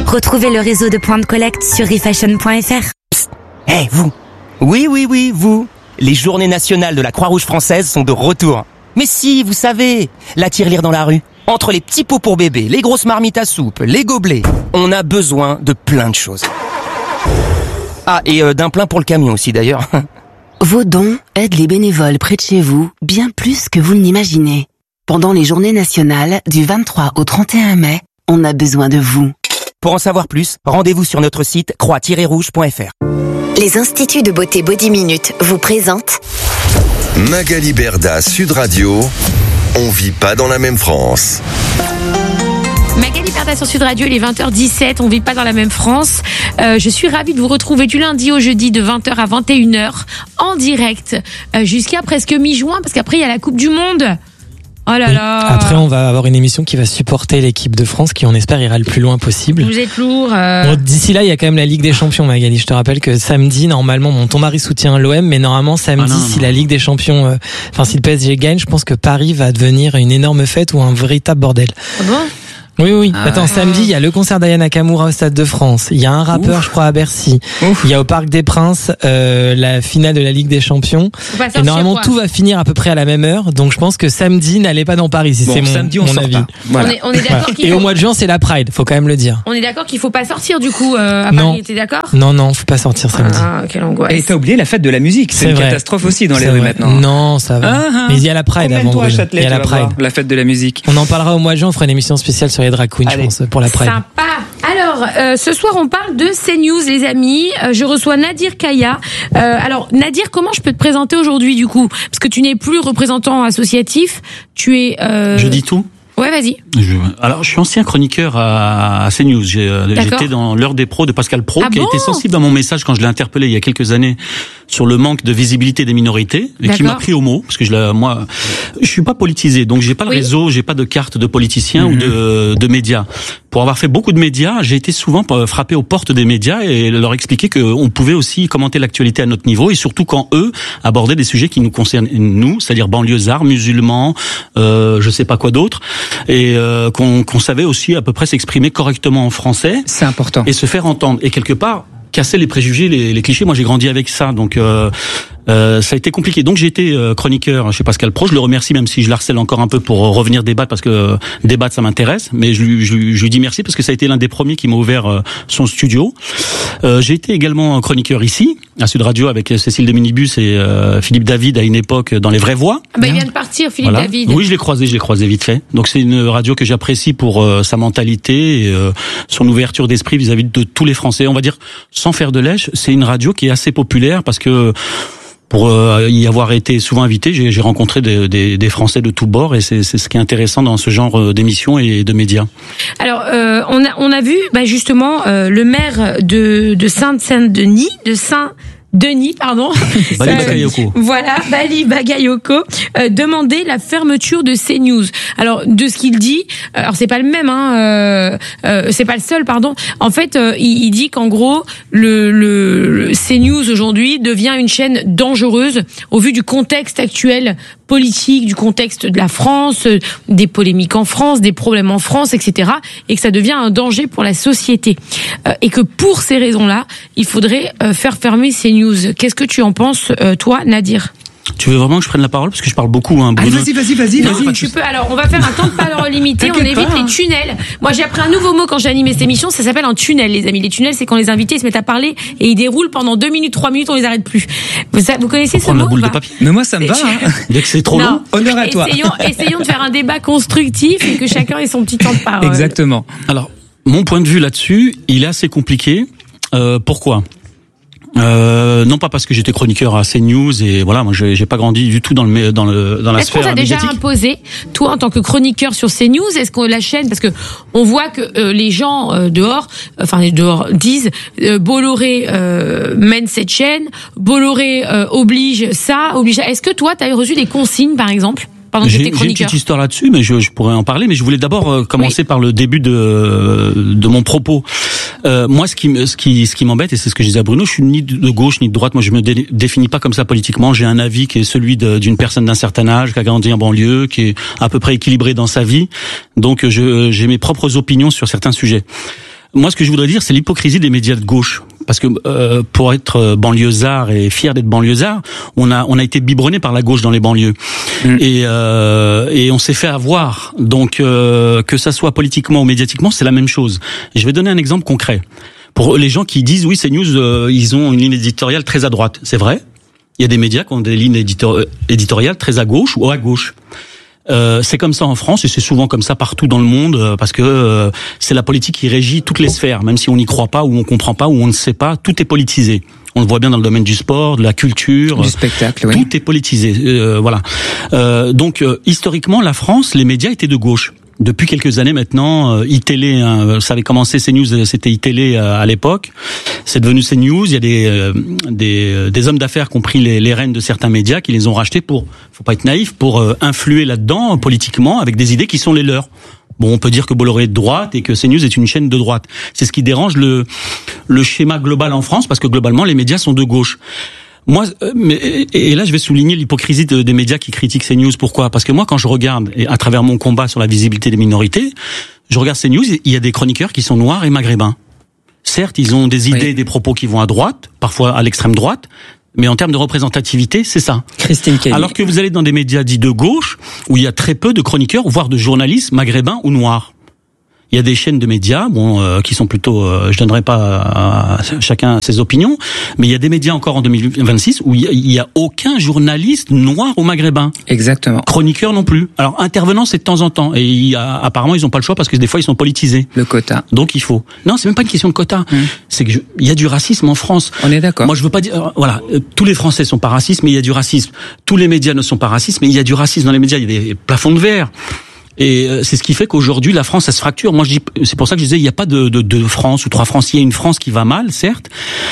Retrouvez le réseau de points de collecte sur refashion.fr. Psst, hey, vous. Oui, vous. Les journées nationales de la Croix-Rouge française sont de retour. Mais si, vous savez, la tirelire dans la rue. Entre les petits pots pour bébé, les grosses marmites à soupe, les gobelets, on a besoin de plein de choses. Ah, et d'un plein pour le camion aussi d'ailleurs. Vos dons aident les bénévoles près de chez vous bien plus que vous ne l'imaginez. Pendant les journées nationales, du 23 au 31 mai, on a besoin de vous. Pour en savoir plus, rendez-vous sur notre site croix-rouge.fr. Les instituts de beauté Body Minute vous présentent Magali Berda, Sud Radio. On vit pas dans la même France. Magali Berda sur Sud Radio, il est 20h17, on vit pas dans la même France. Je suis ravie de vous retrouver du lundi au jeudi de 20h à 21h en direct jusqu'à presque mi-juin parce qu'après il y a la Coupe du Monde. Oh là là. Après, on va avoir une émission qui va supporter l'équipe de France qui, on espère, ira le plus loin possible. Vous êtes lourd. Bon, d'ici là, il y a quand même la Ligue des Champions, Magali. Je te rappelle que samedi, normalement, ton mari soutient l'OM, mais normalement, samedi, si la Ligue des Champions, si le PSG gagne, je pense que Paris va devenir une énorme fête ou un véritable bordel. Ah bon ? Oui. Attends, samedi, il y a le concert d'Aya Nakamura au Stade de France. Il y a un rappeur, je crois, à Bercy. Il y a au Parc des Princes la finale de la Ligue des Champions. Et normalement, tout va finir à peu près à la même heure. Donc, je pense que samedi, n'allez pas dans Paris, si c'est samedi, mon avis. Voilà. On est d'accord Et au mois de juin, c'est la Pride. Faut quand même le dire. On est d'accord qu'il faut pas sortir du coup à Paris. T'es d'accord ? Non, faut pas sortir samedi. Ah, quelle angoisse. Et t'as oublié la fête de la musique. C'est une catastrophe aussi dans les rues maintenant. Non, ça va. Mais il y a la Pride avant. Il y a la Pride. La fête de la musique. On en parlera au mois de juin. On fera une émission spéciale sur les drag queens, je pense, pour la Pride. Sympa. Alors, ce soir, on parle de CNews, les amis. Je reçois Nadir Kaya. Alors, Nadir, comment je peux te présenter aujourd'hui, du coup ? Parce que tu n'es plus représentant associatif. Tu es... Je dis tout ? Ouais, vas-y. Alors, je suis ancien chroniqueur à CNews. J'étais dans l'heure des pros de Pascal Praud, qui a été sensible à mon message quand je l'ai interpellé il y a quelques années sur le manque de visibilité des minorités, et qui m'a pris au mot, parce que je suis pas politisé, donc j'ai pas le réseau, j'ai pas de carte de politicien ou de médias. Pour avoir fait beaucoup de médias, j'ai été souvent frappé aux portes des médias et leur expliquer qu'on pouvait aussi commenter l'actualité à notre niveau, et surtout quand eux abordaient des sujets qui nous concernent nous, c'est-à-dire banlieusards, musulmans, je sais pas quoi d'autre, et qu'on savait aussi à peu près s'exprimer correctement en français. C'est important. Et se faire entendre. Et quelque part, casser les préjugés, les clichés. Moi, j'ai grandi avec ça, donc ça a été compliqué. Donc j'ai été chroniqueur chez Pascal Praud. Je le remercie, même si je l'harcèle encore un peu pour revenir débattre, parce que débattre ça m'intéresse. Mais je lui dis merci parce que ça a été l'un des premiers qui m'a ouvert son studio. J'ai été également chroniqueur ici à Sud Radio avec Cécile de Minibus et Philippe David à une époque dans Les Vraies Voix. Ah bah il vient de partir, Philippe David. Oui, je l'ai croisé vite fait. Donc c'est une radio que j'apprécie pour sa mentalité et son ouverture d'esprit vis-à-vis de tous les Français. On va dire sans faire de lèche, c'est une radio qui est assez populaire parce que pour y avoir été souvent invité, j'ai rencontré des Français de tous bords, et c'est ce qui est intéressant dans ce genre d'émissions et de médias. Alors, on a vu justement le maire de Saint-Denis, pardon. Bali Bagayoko. Voilà, Bali Bagayoko demander la fermeture de CNews. Alors, de ce qu'il dit, alors c'est pas le même, c'est pas le seul, pardon. En fait, il dit qu'en gros, le CNews aujourd'hui devient une chaîne dangereuse au vu du contexte actuel politique, du contexte de la France, des polémiques en France, des problèmes en France, etc. Et que ça devient un danger pour la société. Et que pour ces raisons-là, il faudrait faire fermer CNews. Qu'est-ce que tu en penses, toi, Nadir ? Tu veux vraiment que je prenne la parole parce que je parle beaucoup, hein, Bruno. Vas-y. Non, tu peux. Alors, on va faire un temps de parole limité. On évite les tunnels. Moi, j'ai appris un nouveau mot quand j'ai animé cette émission. Ça s'appelle un tunnel, les amis. Les tunnels, c'est quand les invités se mettent à parler et ils déroulent pendant 2 minutes, 3 minutes, on les arrête plus. Vous connaissez ce mot ? La boule de papier. Mais moi, ça me va. Dès que c'est trop long. Honneur à toi. Essayons de faire un débat constructif et que chacun ait son petit temps de parole. Exactement. Alors, mon point de vue là-dessus, il est assez compliqué. Pourquoi ? Non pas parce que j'étais chroniqueur à CNews et voilà, moi j'ai pas grandi du tout dans la Est-ce sphère qu'on t'a déjà médiatique. Imposé, toi en tant que chroniqueur sur CNews, est-ce que la chaîne, parce que on voit que les gens dehors disent Bolloré mène cette chaîne, Bolloré oblige ça, oblige. Est-ce que toi t'as reçu des consignes par exemple? J'ai une petite histoire là-dessus, mais je pourrais en parler. Mais je voulais d'abord commencer par le début de mon propos. Moi, ce qui m'embête, et c'est ce que je disais à Bruno, je suis ni de gauche ni de droite. Moi, je me définis pas comme ça politiquement. J'ai un avis qui est celui d'une personne d'un certain âge, qui a grandi en banlieue, qui est à peu près équilibré dans sa vie. Donc, j'ai mes propres opinions sur certains sujets. Moi, ce que je voudrais dire, c'est l'hypocrisie des médias de gauche. Parce que pour être banlieusard et fier d'être banlieusard, on a été biberonné par la gauche dans les banlieues et on s'est fait avoir. Donc que ça soit politiquement ou médiatiquement, c'est la même chose. Et je vais donner un exemple concret pour les gens qui disent oui, CNews, ils ont une ligne éditoriale très à droite. C'est vrai. Il y a des médias qui ont des lignes éditoriales très à gauche ou à gauche. C'est comme ça en France et c'est souvent comme ça partout dans le monde parce que c'est la politique qui régit toutes les sphères, même si on n'y croit pas ou on comprend pas ou on ne sait pas, tout est politisé. On le voit bien dans le domaine du sport, de la culture, du spectacle, oui. Tout est politisé. Voilà. Donc historiquement, la France, les médias étaient de gauche. Depuis quelques années maintenant, iTélé, ça avait commencé CNews, c'était iTélé à l'époque. C'est devenu CNews. Il y a des hommes d'affaires qui ont pris les rênes de certains médias, qui les ont rachetés pour, faut pas être naïf, pour influer là-dedans politiquement avec des idées qui sont les leurs. Bon, on peut dire que Bolloré est de droite et que CNews est une chaîne de droite. C'est ce qui dérange le schéma global en France, parce que globalement les médias sont de gauche. Moi, et là je vais souligner l'hypocrisie des médias qui critiquent CNews. Pourquoi ? Parce que moi, quand je regarde, et à travers mon combat sur la visibilité des minorités, je regarde CNews, il y a des chroniqueurs qui sont noirs et maghrébins. Certes, ils ont des idées, des propos qui vont à droite, parfois à l'extrême droite, mais en termes de représentativité, c'est ça. Christine Kelly. Alors que vous allez dans des médias dits de gauche, où il y a très peu de chroniqueurs, voire de journalistes maghrébins ou noirs. Il y a des chaînes de médias, qui sont plutôt, je donnerai pas à chacun ses opinions, mais il y a des médias encore en 2026 où il y a aucun journaliste noir ou maghrébin. Exactement. Chroniqueur non plus. Alors intervenant, c'est de temps en temps, et apparemment ils ont pas le choix parce que des fois ils sont politisés. Le quota. Donc il faut. Non, c'est même pas une question de quota. C'est que il y a du racisme en France. On est d'accord. Moi je veux pas dire, voilà, tous les Français sont pas racistes, mais il y a du racisme. Tous les médias ne sont pas racistes, mais il y a du racisme dans les médias. Il y a des plafonds de verre. Et c'est ce qui fait qu'aujourd'hui la France, elle se fracture. Moi, je dis, c'est pour ça que je disais, il n'y a pas de France ou trois France. Il y a une France qui va mal, certes.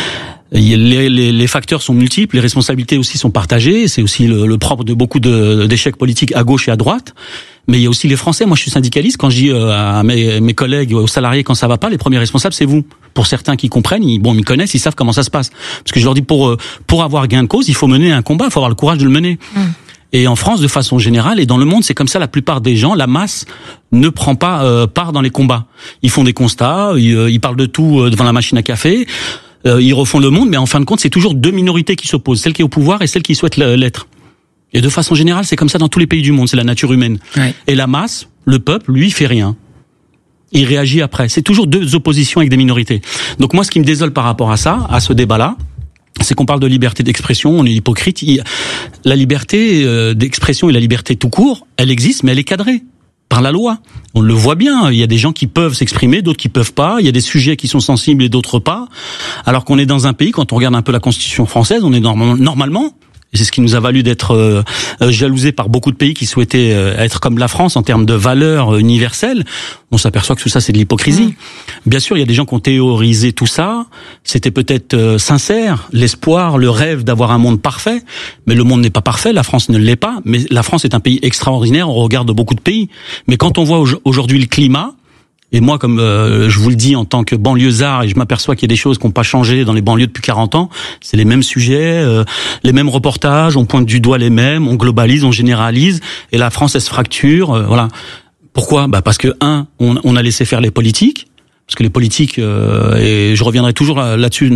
Les facteurs sont multiples, les responsabilités aussi sont partagées. C'est aussi le propre de beaucoup d'échecs politiques à gauche et à droite. Mais il y a aussi les Français. Moi, je suis syndicaliste. Quand je dis à mes collègues, aux salariés, quand ça va pas, les premiers responsables, c'est vous. Pour certains qui comprennent, ils me connaissent, ils savent comment ça se passe. Parce que je leur dis, pour avoir gain de cause, il faut mener un combat, il faut avoir le courage de le mener. Et en France, de façon générale, et dans le monde, c'est comme ça, la plupart des gens, la masse, ne prend pas part dans les combats. Ils font des constats, ils parlent de tout devant la machine à café, ils refont le monde, mais en fin de compte, c'est toujours deux minorités qui s'opposent, celle qui est au pouvoir et celle qui souhaite l'être. Et de façon générale, c'est comme ça dans tous les pays du monde, c'est la nature humaine. Ouais. Et la masse, le peuple, lui, fait rien. Il réagit après. C'est toujours deux oppositions avec des minorités. Donc moi, ce qui me désole par rapport à ça, à ce débat-là, c'est qu'on parle de liberté d'expression, on est hypocrite. La liberté d'expression et la liberté tout court, elle existe, mais elle est cadrée par la loi. On le voit bien, il y a des gens qui peuvent s'exprimer, d'autres qui peuvent pas, il y a des sujets qui sont sensibles et d'autres pas. Alors qu'on est dans un pays, quand on regarde un peu la Constitution française, on est normalement, et c'est ce qui nous a valu d'être jalousés par beaucoup de pays qui souhaitaient être comme la France en termes de valeurs universelles. On s'aperçoit que tout ça, c'est de l'hypocrisie. Bien sûr, il y a des gens qui ont théorisé tout ça. C'était peut-être sincère, l'espoir, le rêve d'avoir un monde parfait. Mais le monde n'est pas parfait, la France ne l'est pas. Mais la France est un pays extraordinaire au regard de beaucoup de pays. Mais quand on voit aujourd'hui le climat, et moi, comme je vous le dis en tant que banlieusard, et je m'aperçois qu'il y a des choses qui n'ont pas changé dans les banlieues depuis 40 ans, c'est les mêmes sujets, les mêmes reportages, on pointe du doigt les mêmes, on globalise, on généralise, et la France, elle se fracture, voilà. Pourquoi ? Parce que, on a laissé faire les politiques, parce que les politiques, et je reviendrai toujours là-dessus,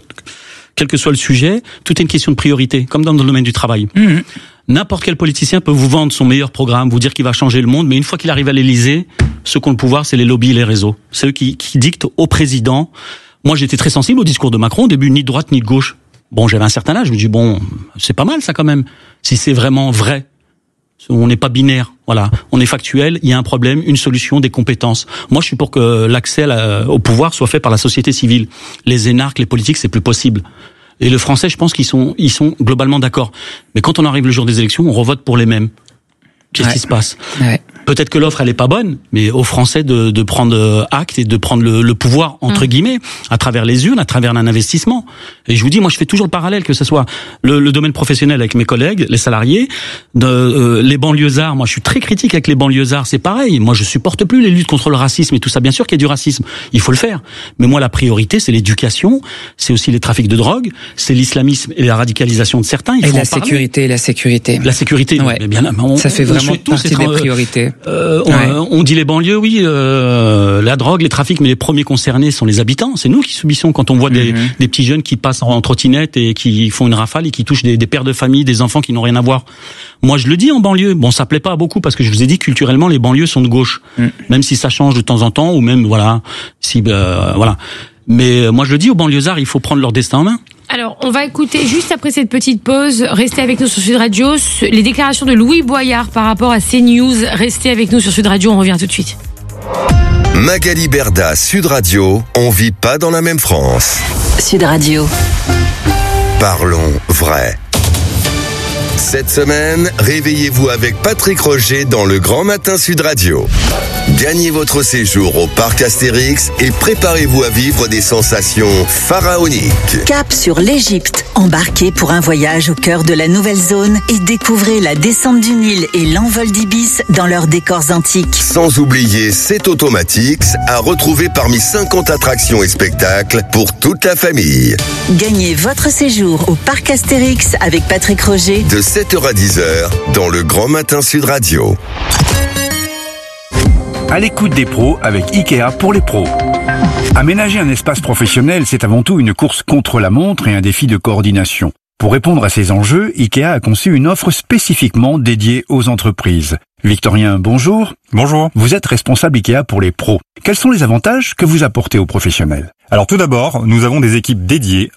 quel que soit le sujet, tout est une question de priorité, comme dans le domaine du travail. N'importe quel politicien peut vous vendre son meilleur programme, vous dire qu'il va changer le monde, mais une fois qu'il arrive à l'Élysée, ceux qui ont le pouvoir, c'est les lobbies et les réseaux. C'est eux qui dictent au président. Moi, j'étais très sensible au discours de Macron, au début, ni de droite ni de gauche. Bon, j'avais un certain âge, je me dis, bon, c'est pas mal ça quand même, si c'est vraiment vrai. On n'est pas binaire, voilà. On est factuel, il y a un problème, une solution, des compétences. Moi, je suis pour que l'accès au pouvoir soit fait par la société civile. Les énarques, les politiques, c'est plus possible. Et le français, je pense qu'ils sont globalement d'accord. Mais quand on arrive le jour des élections, on revote pour les mêmes. Qu'est-ce qui se passe ? Peut-être que l'offre, elle est pas bonne, mais aux Français de prendre acte et de prendre le pouvoir, entre guillemets, à travers les urnes, à travers un investissement. Et je vous dis, moi, je fais toujours le parallèle, que ce soit le domaine professionnel avec mes collègues, les salariés, les banlieusards. Moi, je suis très critique avec les banlieusards, c'est pareil. Moi, je supporte plus les luttes contre le racisme et tout ça. Bien sûr qu'il y a du racisme, il faut le faire. Mais moi, la priorité, c'est l'éducation, c'est aussi les trafics de drogue, c'est l'islamisme et la radicalisation de certains. Et la sécurité, La sécurité, ouais. bien là, ça fait vraiment partie des priorités. On dit les banlieues, oui, la drogue, les trafics, mais les premiers concernés sont les habitants. C'est nous qui subissons quand on voit des petits jeunes qui passent en trottinette et qui font une rafale et qui touchent des pères de famille, des enfants qui n'ont rien à voir. Moi, je le dis en banlieue. Bon, ça plaît pas à beaucoup parce que je vous ai dit culturellement, les banlieues sont de gauche, même si ça change de temps en temps ou même voilà, voilà. Mais moi, je le dis aux banlieusards, il faut prendre leur destin en main. Alors, on va écouter juste après cette petite pause. Restez avec nous sur Sud Radio. Les déclarations de Louis Boyard par rapport à CNews. Restez avec nous sur Sud Radio. On revient tout de suite. Magali Berda, Sud Radio. On vit pas dans la même France. Sud Radio. Parlons vrai. Cette semaine, réveillez-vous avec Patrick Roger dans le Grand Matin Sud Radio. Gagnez votre séjour au parc Astérix et préparez-vous à vivre des sensations pharaoniques. Cap sur l'Égypte. Embarquez pour un voyage au cœur de la nouvelle zone et découvrez la descente du Nil et l'envol d'Ibis dans leurs décors antiques. Sans oublier C'est Automatics à retrouver parmi 50 attractions et spectacles pour toute la famille. Gagnez votre séjour au parc Astérix avec Patrick Roger de 7h à 10h dans le Grand Matin Sud Radio. À l'écoute des pros avec Ikea pour les pros. Aménager un espace professionnel, c'est avant tout une course contre la montre et un défi de coordination. Pour répondre à ces enjeux, Ikea a conçu une offre spécifiquement dédiée aux entreprises. Victorien, bonjour. Bonjour. Vous êtes responsable Ikea pour les pros. Quels sont les avantages que vous apportez aux professionnels ? Alors tout d'abord, nous avons des équipes dédiées